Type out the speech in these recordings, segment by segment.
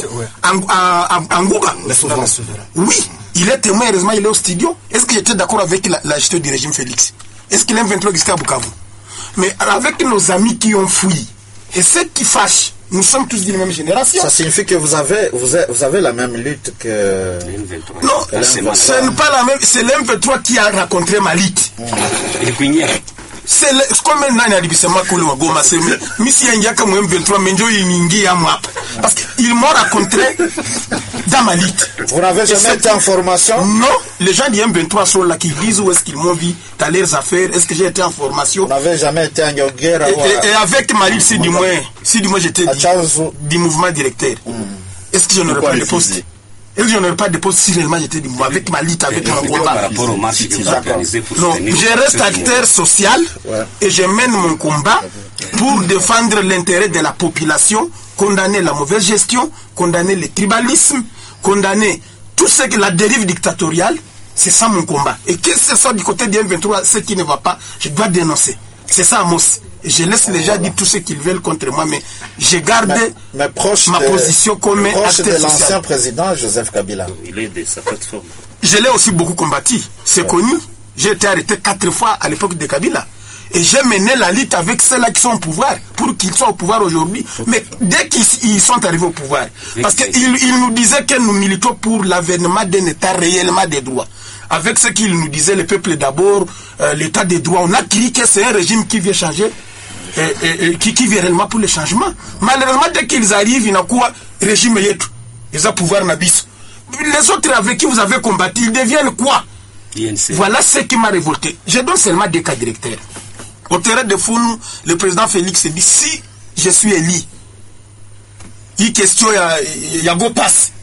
Angouga. Oui, il est témoin, heureusement il est au studio. Est-ce que j'étais d'accord avec la gestion du régime Félix? Est-ce qu'il M23 existait à Bukavu? Mais avec nos amis qui ont fui, et ceux qui fâchent, nous sommes tous d'une même génération. Ça signifie que vous avez la même lutte que... Non, ce n'est pas la même. C'est l'M23 qui a rencontré ma lutte. C'est comme nani alibisema kule wa Goma c'est misi yangiaka mu M23 menjo iningi ya mwap parce qu'ils m'ont rencontré dans ma lutte. Vous n'avez jamais été en formation? Non, les gens du M23 sont là qui disent où est-ce qu'ils m'ont vu dans leurs affaires, est-ce que j'ai été en formation? Vous n'avez jamais été en guerre? Et avec ma lutte, si du moins j'étais du mouvement directeur. Est-ce que je n'aurais pas de poste? Et je n'aurais pas de poste si réellement j'étais avec ma lutte, avec mon combat. Par rapport aux marches que vous organisez pour non, je reste acteur social et je mène mon combat pour défendre l'intérêt de la population, condamner la mauvaise gestion, condamner le tribalisme, condamner tout ce que la dérive dictatoriale. C'est ça mon combat. Et que ce soit du côté du M23, ce qui ne va pas, je dois dénoncer. C'est ça, Amos. Je laisse les gens dire tout ce qu'ils veulent contre moi, mais j'ai gardé ma position comme acteur social. De l'ancien président Joseph Kabila. Il est de sa plateforme. Je l'ai aussi beaucoup combattu. C'est connu. J'ai été arrêté 4 fois à l'époque de Kabila. Et j'ai mené la lutte avec ceux-là qui sont au pouvoir, pour qu'ils soient au pouvoir aujourd'hui. Mais dès qu'ils sont arrivés au pouvoir, parce qu'ils nous disaient que nous militons pour l'avènement d'un État réellement des droits. Avec ce qu'ils nous disaient, le peuple d'abord, l'État des droits, on a crié que c'est un régime qui vient changer. Qui vient réellement pour le changement. Malheureusement, dès qu'ils arrivent, il n'y a quoi? Régime yetu. Ils ont pouvoir n'abisse. Les autres avec qui vous avez combattu, ils deviennent quoi? Voilà ce qui m'a révolté. Je donne seulement des cas directeurs. Au terrain de Founou, le président Félix dit si je suis élu, il question il y a go passe.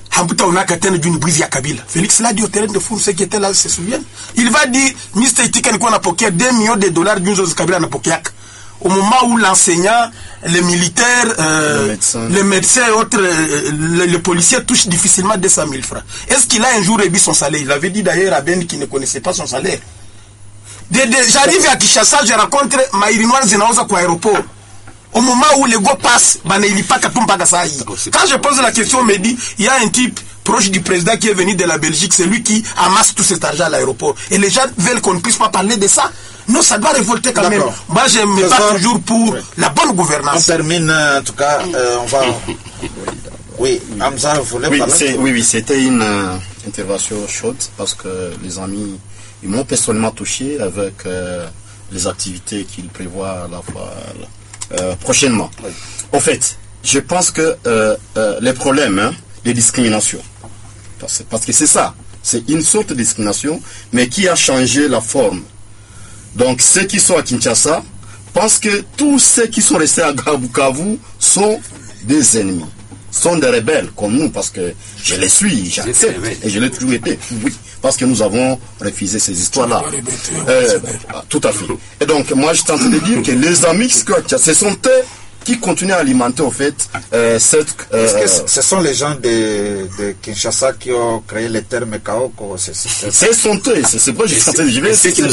Félix l'a dit au terrain de Founou, ceux qui étaient là se souviennent. Il va dire, Mr. Itiken qu'on a poké 2 millions de dollars d'une chose Kabila n'a poké. Au moment où l'enseignant, les militaires, les médecins et autres, les policiers touchent difficilement 200 000 francs. Est-ce qu'il a un jour réduit son salaire? Il avait dit d'ailleurs à Ben qui ne connaissait pas son salaire. J'arrive à Kinshasa, je rencontre Maïrinois Zenaoza kwa aéroport. Au moment où les gars passent, quand je pose la question, on me dit, il y a un type proche du président qui est venu de la Belgique, c'est lui qui amasse tout cet argent à l'aéroport. Et les gens veulent qu'on ne puisse pas parler de ça. Non, ça doit révolter quand même. Moi, je me bats toujours pour la bonne gouvernance. On termine, en tout cas, on va... Oui, Hamza, vous voulez parler? Oui, c'était une intervention chaude parce que les amis, ils m'ont personnellement touché avec les activités qu'ils prévoient à la fois prochainement. Oui. En fait, je pense que les problèmes, les discriminations, parce que c'est ça, c'est une sorte de discrimination, mais qui a changé la forme. Donc, ceux qui sont à Kinshasa pensent que tous ceux qui sont restés à Bukavu sont des ennemis, sont des rebelles comme nous, parce que je les suis, j'accepte, et je l'ai toujours été, oui, parce que nous avons refusé ces histoires-là. Tout à fait. Et donc, moi, je tente de dire que les amis, ce sont eux qui continuent à alimenter, en fait, cette... Est-ce que ce sont les gens de Kinshasa qui ont créé le terme Kaoko? Ce sont eux, c'est pas juste en dire.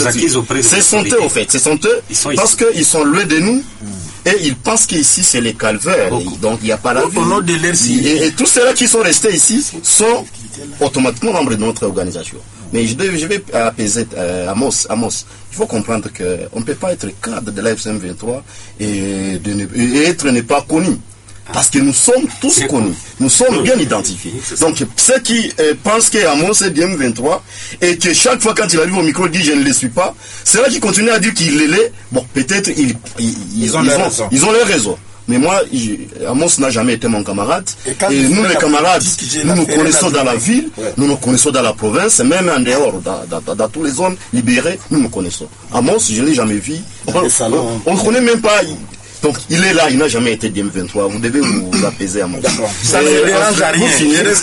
Ce sont eux, en fait, ce sont eux, parce qu'ils sont loin de nous, et ils pensent qu'ici, c'est les calvaires, donc il n'y a pas la vie. Et tous ceux-là qui sont restés ici sont automatiquement membres de notre organisation. Mais je vais apaiser Amos. Il faut comprendre qu'on ne peut pas être cadre de la FCM23 et être ne pas connu. Parce que nous sommes tous connus. Nous sommes bien identifiés. Donc, ceux qui pensent qu'Amos est bien 23 et que chaque fois quand il arrive au micro, il dit je ne le suis pas, c'est là qui continue à dire qu'il l'est. Bon, peut-être ils ont leur raison. Mais moi, Amos n'a jamais été mon camarade. Et nous, les camarades, nous nous connaissons dans la ville, nous nous connaissons dans la province, même en dehors, dans toutes les zones libérées, nous nous connaissons. Amos, je ne l'ai jamais vu. On ne connaît même pas. Donc, il est là, il n'a jamais été DM23. Vous devez vous apaiser à mon. Ça ne dérange à rien.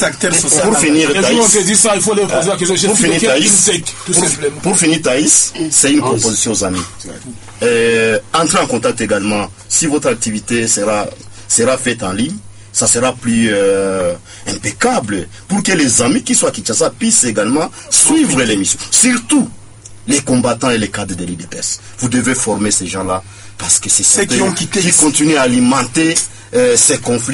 Pour finir, Thaïs, c'est une proposition aux amis. Entrez en contact également. Si votre activité sera faite en ligne, ça sera plus impeccable pour que les amis qui sont à Kinshasa puissent également suivre l'émission. Surtout les combattants et les cadres de l'IDPS. Vous devez former ces gens-là parce que c'est ceux qui continuent à alimenter ces conflits.